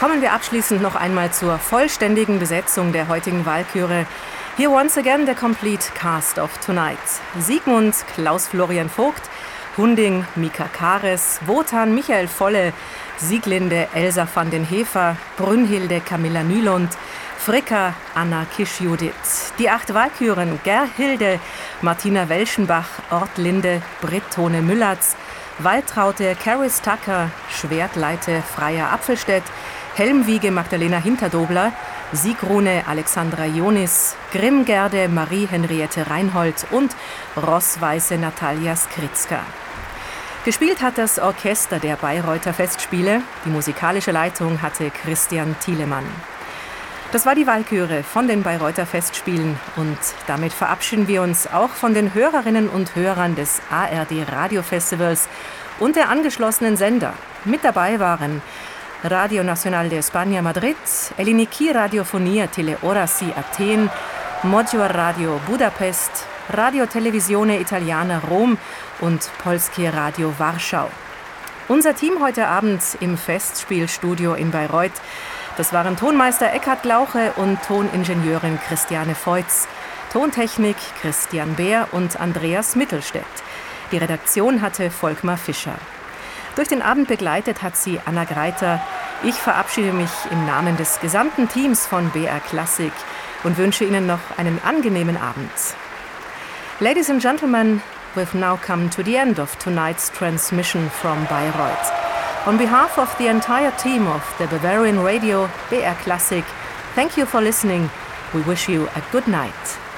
Kommen wir abschließend noch einmal zur vollständigen Besetzung der heutigen Walküre. Here once again the complete cast of tonight. Siegmund, Klaus-Florian Vogt, Hunding, Mika Kares, Wotan, Michael Volle, Sieglinde, Elsa van den Hefer, Brünnhilde, Camilla Nylund, Fricka, Anna Kisch-Judith. Die 8 Walküren, Gerhilde, Martina Welschenbach, Ortlinde, Britt-Tone Müllatz, Waltraute, Caris Tucker, Schwertleite, Freya Apfelstedt, Helmwiege, Magdalena Hinterdobler, Siegrune, Alexandra Jonis, Grimmgerde, Marie-Henriette Reinhold und Rossweiße, Natalia Skritzka. Gespielt hat das Orchester der Bayreuther Festspiele. Die musikalische Leitung hatte Christian Thielemann. Das war die Walküre von den Bayreuther Festspielen und damit verabschieden wir uns auch von den Hörerinnen und Hörern des ARD Radiofestivals und der angeschlossenen Sender. Mit dabei waren Radio Nacional de España Madrid, Eliniki Radiofonia Teleorasi Athen, Modzior Radio Budapest, Radio Televisione Italiana Rom und Polskie Radio Warschau. Unser Team heute Abend im Festspielstudio in Bayreuth, das waren Tonmeister Eckhard Glauche und Toningenieurin Christiane Feutz, Tontechnik Christian Beer und Andreas Mittelstädt. Die Redaktion hatte Volkmar Fischer. Durch den Abend begleitet hat sie Anna Greiter. Ich verabschiede mich im Namen des gesamten Teams von BR Klassik und wünsche Ihnen noch einen angenehmen Abend. Ladies and gentlemen, we've now come to the end of tonight's transmission from Bayreuth. On behalf of the entire team of the Bavarian Radio BR Klassik, thank you for listening. We wish you a good night.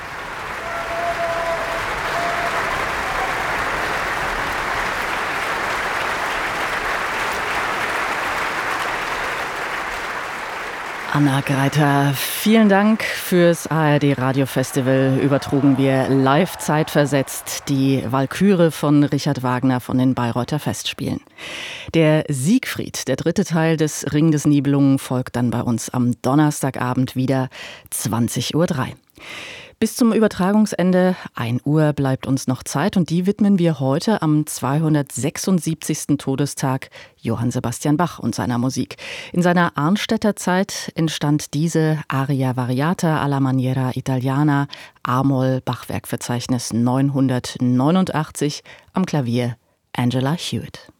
Anna Greiter, vielen Dank fürs ARD Radio Festival. Übertrugen wir live zeitversetzt die Walküre von Richard Wagner von den Bayreuther Festspielen. Der Siegfried, der 3. Teil des Ring des Nibelungen, folgt dann bei uns am Donnerstagabend wieder 20:03 Uhr. Bis zum Übertragungsende 1 Uhr bleibt uns noch Zeit und die widmen wir heute am 276. Todestag Johann Sebastian Bach und seiner Musik. In seiner Arnstädter Zeit entstand diese Aria Variata alla maniera italiana, A-Moll, Bachwerkverzeichnis 989, am Klavier Angela Hewitt.